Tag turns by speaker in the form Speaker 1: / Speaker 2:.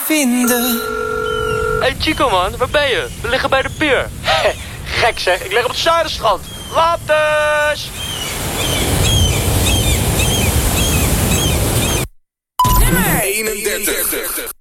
Speaker 1: vinden.
Speaker 2: Hey Chico man, waar ben je? We liggen bij de pier.
Speaker 3: Gek zeg, ik lig op het Zuiderstrand. Laters!
Speaker 4: Nummer 31.